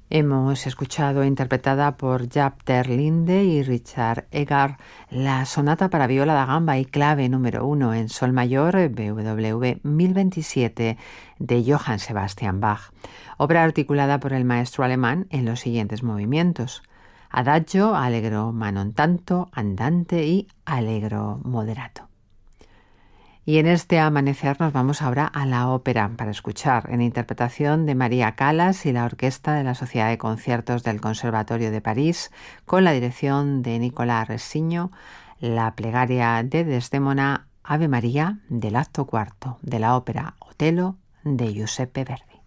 Hemos escuchado interpretada por Jaap ter Linde y Richard Egar la sonata para viola da gamba y clave número 1 en sol mayor BWV 1027 de Johann Sebastian Bach, obra articulada por el maestro alemán en los siguientes movimientos: adagio, allegro manon tanto, andante y allegro moderato. Y en este amanecer nos vamos ahora a la ópera para escuchar, en interpretación de María Callas y la orquesta de la Sociedad de Conciertos del Conservatorio de París, con la dirección de Nicolás Ressigno, la plegaria de Desdémona Ave María del acto cuarto de la ópera Otello de Giuseppe Verdi.